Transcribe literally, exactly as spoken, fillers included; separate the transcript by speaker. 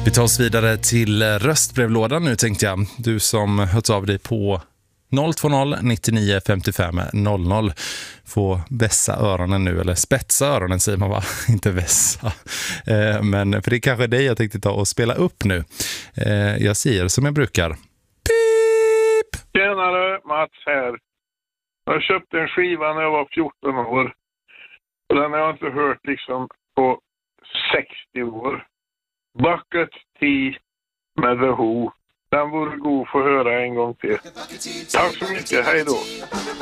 Speaker 1: Vi tar oss vidare till röstbrevlådan nu, tänkte jag. Du som hört av dig på noll två noll nittionio femtiofem noll noll får vässa öronen nu, eller spetsa öronen säger man, va? Inte vässa. Eh, men för det är kanske dig jag tänkte ta och spela upp nu. Eh, jag säger som jag brukar. Pip!
Speaker 2: Tjenare, Mats här. Jag köpte en skiva när jag var fjorton år. Och den har jag inte hört liksom på sextio år. Bucket Tea med The Who. Den vore god för att höra en gång till. Tack så mycket, hej då.